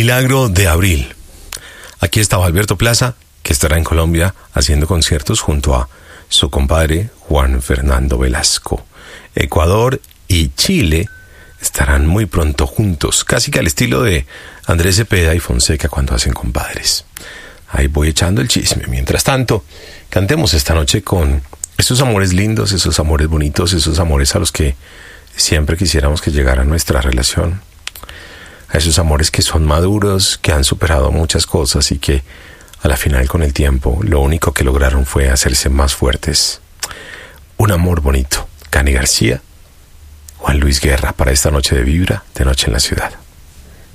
Milagro de Abril. Aquí estaba Alberto Plaza, que estará en Colombia haciendo conciertos junto a su compadre Juan Fernando Velasco. Ecuador y Chile estarán muy pronto juntos, casi que al estilo de Andrés Cepeda y Fonseca cuando hacen compadres. Ahí voy echando el chisme. Mientras tanto, cantemos esta noche con esos amores lindos, esos amores bonitos, esos amores a los que siempre quisiéramos que llegara nuestra relación. A esos amores que son maduros, que han superado muchas cosas y que a la final, con el tiempo, lo único que lograron fue hacerse más fuertes. Un amor bonito. Cani García, Juan Luis Guerra, para esta noche de Vibra, de Noche en la Ciudad.